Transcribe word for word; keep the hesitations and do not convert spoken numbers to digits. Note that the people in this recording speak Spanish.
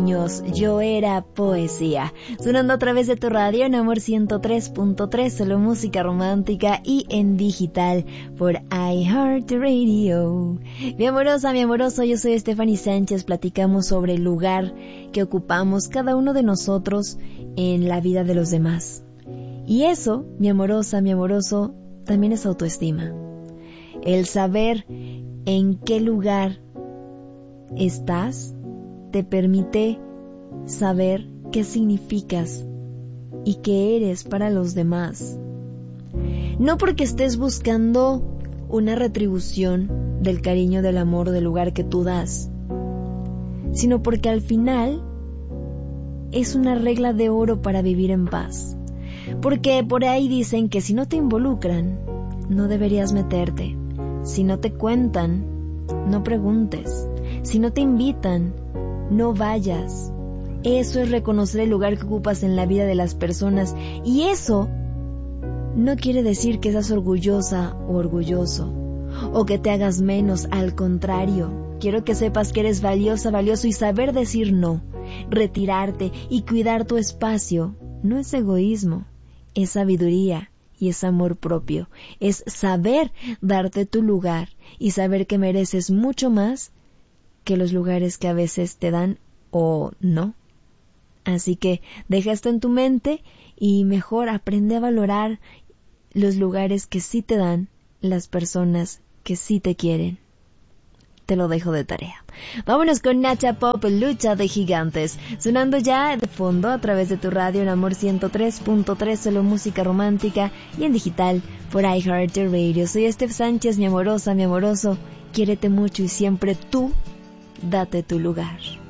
Muñoz, Yo Era Poesía. Sonando a través de tu radio en Amor ciento tres punto tres, solo música romántica y en digital por iHeartRadio. Mi amorosa, mi amoroso, yo soy Stephanie Sánchez. Platicamos sobre el lugar que ocupamos cada uno de nosotros en la vida de los demás. Y eso, mi amorosa, mi amoroso, también es autoestima. El saber en qué lugar estás te permite saber qué significas y qué eres para los demás. No porque estés buscando una retribución del cariño, del amor, del lugar que tú das, sino porque al final es una regla de oro para vivir en paz. Porque por ahí dicen que si no te involucran, no deberías meterte. Si no te cuentan, no preguntes. Si no te invitan, no vayas. Eso es reconocer el lugar que ocupas en la vida de las personas. Y eso no quiere decir que seas orgullosa o orgulloso, o que te hagas menos. Al contrario, quiero que sepas que eres valiosa, valioso, y saber decir no, retirarte y cuidar tu espacio no es egoísmo, es sabiduría y es amor propio. Es saber darte tu lugar y saber que mereces mucho más que los lugares que a veces te dan o no. Así que deja esto en tu mente y mejor aprende a valorar los lugares que sí te dan, las personas que sí te quieren. Te lo dejo de tarea. Vámonos con Nacha Pop, Lucha de Gigantes, sonando ya de fondo a través de tu radio en Amor ciento tres punto tres, solo música romántica y en digital por iHeartRadio. Soy Steph Sánchez, mi amorosa, mi amoroso. Quiérete mucho y siempre tú date tu lugar.